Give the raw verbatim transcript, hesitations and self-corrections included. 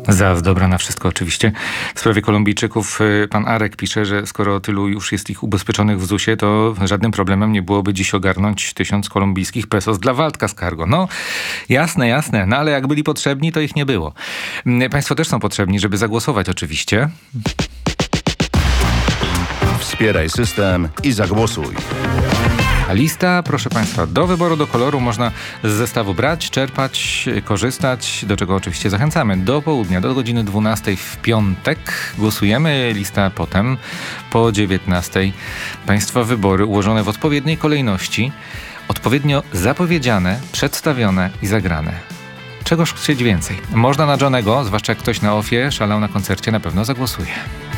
Za dobra na wszystko oczywiście. W sprawie Kolumbijczyków pan Arek pisze, że skoro tylu już jest ich ubezpieczonych w zusie, to żadnym problemem nie byłoby dziś ogarnąć tysiąc kolumbijskich pesos dla Waldka z Cargo. No, jasne, jasne, no ale jak byli potrzebni, to ich nie było. Państwo też są potrzebni, żeby zagłosować oczywiście. Wspieraj system i zagłosuj. A lista, proszę Państwa, do wyboru, do koloru można z zestawu brać, czerpać, korzystać, do czego oczywiście zachęcamy. Do południa, do godziny dwunastej w piątek głosujemy, lista potem po dziewiętnastej. Państwa wybory ułożone w odpowiedniej kolejności, odpowiednio zapowiedziane, przedstawione i zagrane. Czegoż chcieć więcej? Można na Johnego, zwłaszcza jak ktoś na ofie szalał na koncercie, na pewno zagłosuje.